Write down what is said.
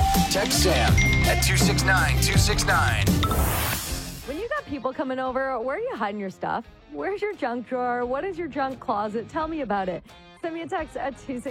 Text Sam at 269-269. When you got people coming over, where are you hiding your stuff? Where's your junk drawer? What is your junk closet? Tell me about it. Send me a text at 269.